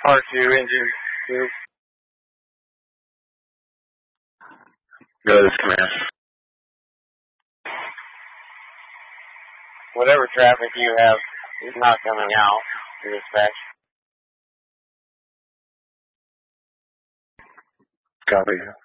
R2, engine 2. Go to command. Whatever traffic you have is not coming out to dispatch. Copy.